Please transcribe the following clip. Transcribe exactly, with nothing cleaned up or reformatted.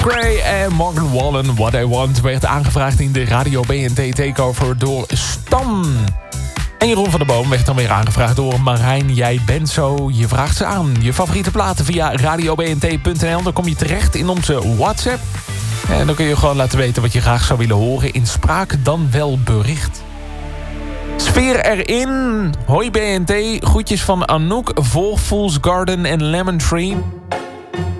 Cray en Morgan Wallen, What I Want, werd aangevraagd in de Radio B N T Takeover door Stan. En Jeroen van der Boom werd dan weer aangevraagd door Marijn. Jij bent zo, je vraagt ze aan. Je favoriete platen via radio b n t punt n l. Dan kom je terecht in onze WhatsApp. En dan kun je gewoon laten weten wat je graag zou willen horen. In spraak dan wel bericht. Sfeer erin. Hoi B N T. Groetjes van Anouk, Vol Fool's Garden en Lemon Tree.